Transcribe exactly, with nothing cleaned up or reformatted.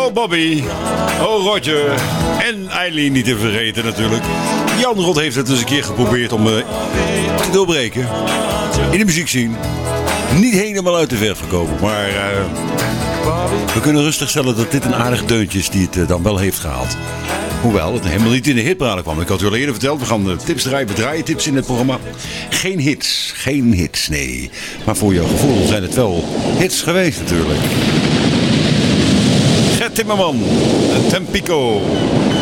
Oh Bobby, oh Roger en Eileen niet te vergeten natuurlijk. Jan Rot heeft het eens een keer geprobeerd om uh, te doorbreken in de muziekscene. Niet helemaal uit de verf gekomen, maar uh, we kunnen rustig stellen dat dit een aardig deuntje is die het uh, dan wel heeft gehaald. Hoewel het helemaal niet in de hitparade kwam. Ik had u al eerder verteld, we gaan de tips draaien, we draaien tips in het programma. Geen hits, geen hits, nee. Maar voor jouw gevoel zijn het wel hits geweest natuurlijk. Gert Timmerman, Tempico.